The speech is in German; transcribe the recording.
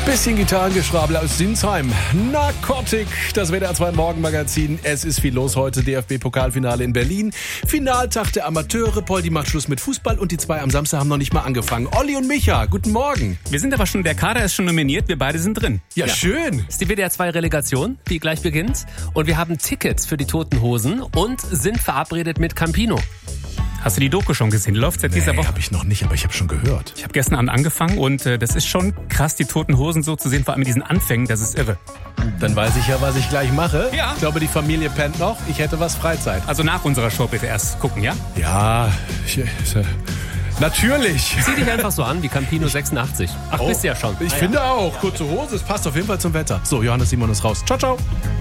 Bisschen Gitarrengeschrabel aus Sinsheim. Narcotic, das WDR 2 Morgenmagazin. Es ist viel los heute. DFB-Pokalfinale in Berlin. Finaltag der Amateure. Poldi macht Schluss mit Fußball und die zwei am Samstag haben noch nicht mal angefangen. Olli und Micha, guten Morgen. Wir sind aber schon, der Kader ist schon nominiert, wir beide sind drin. Ja, schön. Das ist die WDR 2 Relegation, die gleich beginnt. Und wir haben Tickets für die Toten Hosen und sind verabredet mit Campino. Hast du die Doku schon gesehen? Läuft seit dieser Woche. Habe ich noch nicht, aber ich habe schon gehört. Ich habe gestern Abend angefangen und das ist schon krass, die Toten Hosen so zu sehen, vor allem mit diesen Anfängen, das ist irre. Dann weiß ich ja, was ich gleich mache. Ja. Ich glaube, die Familie pennt noch. Ich hätte was Freizeit. Also nach unserer Show bitte erst gucken, ja? Ja, natürlich. Zieh dich einfach so an wie Campino 86. Ach, bist du ja schon. Ich finde auch. Kurze Hose, es passt auf jeden Fall zum Wetter. So, Johannes Simon ist raus. Ciao, ciao.